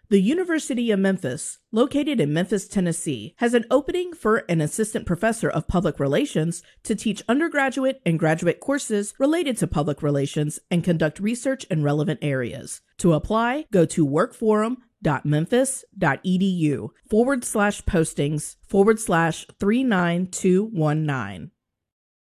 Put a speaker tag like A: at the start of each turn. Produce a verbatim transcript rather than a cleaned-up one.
A: The University of Memphis, located in Memphis, Tennessee, has an opening for an assistant professor of public relations to teach undergraduate and graduate courses related to public relations and conduct research in relevant areas. To apply, go to workforum.memphis.edu forward slash postings forward slash 39219.